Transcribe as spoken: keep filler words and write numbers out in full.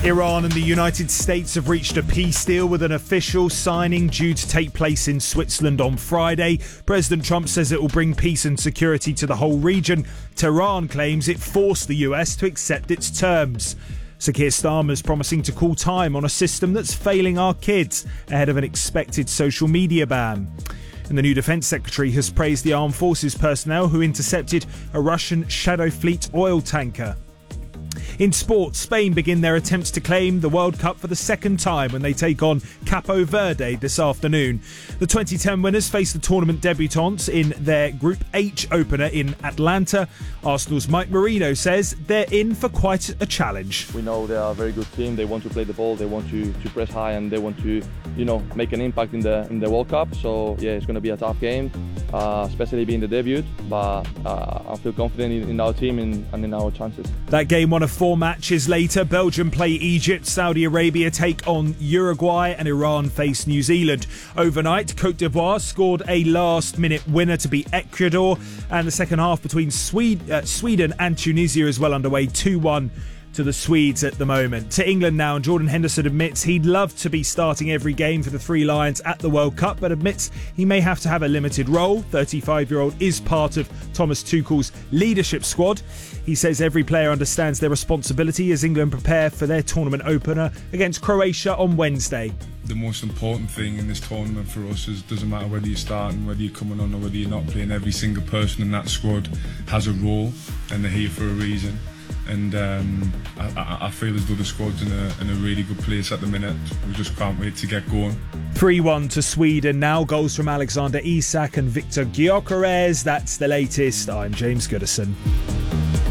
Iran and the United States have reached a peace deal with an official signing due to take place in Switzerland on Friday. President Trump says it will bring peace and security to the whole region. Tehran claims it forced the U S to accept its terms. Sir Keir Starmer's promising to call time on a system that's failing our kids ahead of an expected social media ban. And the new Defence Secretary has praised the armed forces personnel who intercepted a Russian Shadow Fleet oil tanker. In sport, Spain begin their attempts to claim the World Cup for the second time when they take on Capo Verde this afternoon. The twenty ten winners face the tournament debutants in their Group H opener in Atlanta. Arsenal's Mike Marino says they're in for quite a challenge. We know they are a very good team. They want to play the ball, they want to, to press high, and they want to, you know, make an impact in the in the World Cup. So yeah, it's going to be a tough game, uh, especially being the debut. But uh, I feel confident in, in our team and, and in our chances. That game, one of four matches later, Belgium play Egypt, Saudi Arabia take on Uruguay, and Iran face New Zealand. Overnight, Cote d'Ivoire scored a last-minute winner to beat Ecuador, and the second half between Sweden, uh, Sweden and Tunisia is well underway, two one to the Swedes at the moment. To England now, and Jordan Henderson admits he'd love to be starting every game for the Three Lions at the World Cup, but admits he may have to have a limited role. thirty-five-year-old is part of Thomas Tuchel's leadership squad. He says every player understands their responsibility as England prepare for their tournament opener against Croatia on Wednesday. The most important thing in this tournament for us is it doesn't matter whether you're starting, whether you're coming on or whether you're not playing. Every single person in that squad has a role and they're here for a reason. And um, I, I feel as though the squad's in a, in a really good place at the minute. We just can't wait to get going. three one to Sweden now. Goals from Alexander Isak and Victor Gyökeres. That's the latest. I'm James Goodison.